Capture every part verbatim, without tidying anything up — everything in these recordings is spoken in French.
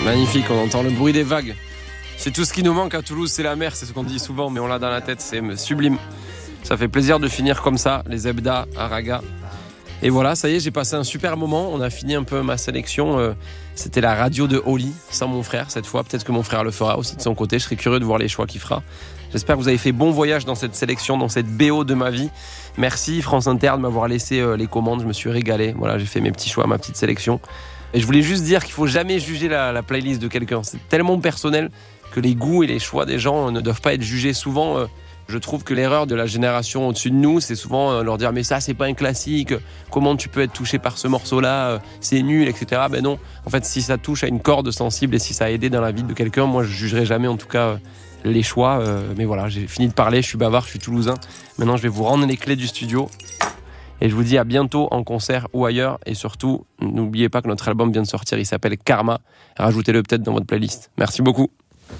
Magnifique, on entend le bruit des vagues. C'est tout ce qui nous manque à Toulouse, c'est la mer, c'est ce qu'on dit souvent, mais on l'a dans la tête, c'est sublime. Ça fait plaisir de finir comme ça, les Zebda, Araga. Et voilà, ça y est, j'ai passé un super moment. On a fini un peu ma sélection. Euh, c'était la radio de Oli, sans mon frère cette fois. Peut-être que mon frère le fera aussi de son côté. Je serais curieux de voir les choix qu'il fera. J'espère que vous avez fait bon voyage dans cette sélection, dans cette B O de ma vie. Merci France Inter de m'avoir laissé euh, les commandes. Je me suis régalé. Voilà, j'ai fait mes petits choix, ma petite sélection. Et je voulais juste dire qu'il faut jamais juger la, la playlist de quelqu'un. C'est tellement personnel que les goûts et les choix des gens ne doivent pas être jugés. Souvent, euh, je trouve que l'erreur de la génération au-dessus de nous, c'est souvent euh, leur dire « mais ça, c'est pas un classique, comment tu peux être touché par ce morceau-là, euh, c'est nul, et cetera » Ben non, en fait, si ça touche à une corde sensible et si ça a aidé dans la vie de quelqu'un, moi, je jugerai jamais, en tout cas, euh, les choix. Euh, mais voilà, j'ai fini de parler, je suis bavard, je suis toulousain. Maintenant, je vais vous rendre les clés du studio. Et je vous dis à bientôt en concert ou ailleurs. Et surtout, n'oubliez pas que notre album vient de sortir, il s'appelle Karma. Rajoutez-le peut-être dans votre playlist. Merci beaucoup.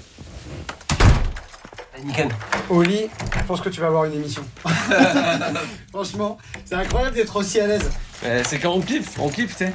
Nickel. Oli, je pense que tu vas avoir une émission. Franchement, c'est incroyable d'être aussi à l'aise. Euh, c'est quand on kiffe, on kiffe, tu sais.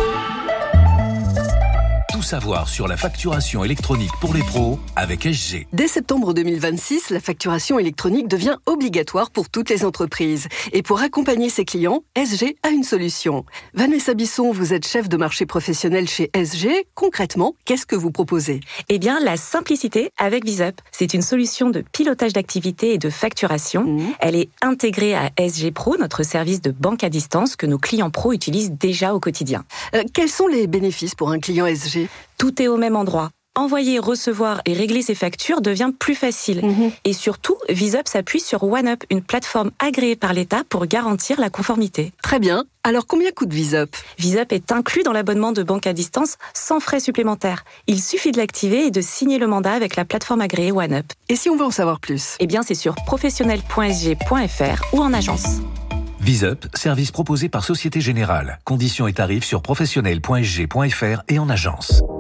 Tout savoir sur la facturation électronique pour les pros avec S G. Dès septembre deux mille vingt-six, la facturation électronique devient obligatoire pour toutes les entreprises. Et pour accompagner ses clients, S G a une solution. Vanessa Bisson, vous êtes chef de marché professionnel chez S G. Concrètement, qu'est-ce que vous proposez ? Eh bien, la simplicité avec VisUp. C'est une solution de pilotage d'activité et de facturation. Mmh. Elle est intégrée à S G Pro, notre service de banque à distance que nos clients pros utilisent déjà au quotidien. Euh, quels sont les bénéfices pour un client S G ? Tout est au même endroit. Envoyer, recevoir et régler ses factures devient plus facile. Mmh. Et surtout, VisUp s'appuie sur OneUp, une plateforme agréée par l'État pour garantir la conformité. Très bien. Alors, combien coûte VisUp ? VisUp est inclus dans l'abonnement de banque à distance sans frais supplémentaires. Il suffit de l'activer et de signer le mandat avec la plateforme agréée OneUp. Et si on veut en savoir plus ? Eh bien, c'est sur professionnel point s g point f r ou en agence. VisUp, service proposé par Société Générale. Conditions et tarifs sur professionnel point s g point f r et en agence.